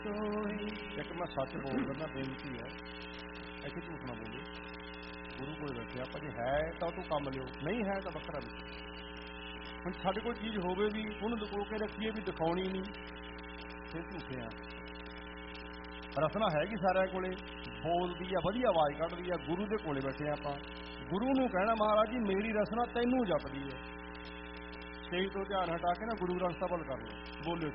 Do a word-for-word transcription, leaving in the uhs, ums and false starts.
ਇੱਕ ਮੈਂ ਸੱਚ ਬੋਲ ਦਿੰਦਾ, ਬੇਨਤੀ ਹੈ ਇੱਥੇ ਝੂਠ ਨਾ ਬੋਲੇ। ਗੁਰੂ ਕੋਲ ਬੈਠੇ ਆਪਾਂ, ਜੇ ਹੈ ਤਾਂ ਤੂੰ ਕੰਮ ਲਿਓ, ਨਹੀਂ ਹੈ ਤਾਂ ਵੱਖਰਾ ਵੀ। ਹੁਣ ਸਾਡੇ ਕੋਲ ਚੀਜ਼ ਹੋਵੇ ਵੀ ਉਹਨੂੰ ਲੁਕੋ ਕੇ ਰੱਖੀਏ ਵੀ ਦਿਖਾਉਣੀ ਨਹੀਂ, ਫਿਰ ਝੂਠੇ ਆ। ਰਸਨਾ ਹੈਗੀ ਸਾਰਿਆਂ ਕੋਲੇ, ਬੋਲਦੀ ਆ, ਵਧੀਆ ਆਵਾਜ਼ ਕੱਢਦੀ ਆ। ਗੁਰੂ ਦੇ ਕੋਲੇ ਬੈਠੇ ਆਪਾਂ, ਗੁਰੂ ਨੂੰ ਕਹਿਣਾ ਮਹਾਰਾਜ ਜੀ ਮੇਰੀ ਰਸਨਾ ਤੈਨੂੰ ਜਪਦੀ ਹੈ। ਸਟੇਜ ਤੋਂ ਧਿਆਨ ਹਟਾ ਕੇ ਨਾ ਗੁਰੂ ਗ੍ਰੰਥ ਸਾਹਿਬ ਵੱਲ ਕਰ ਲਓ, ਬੋਲਿਓ।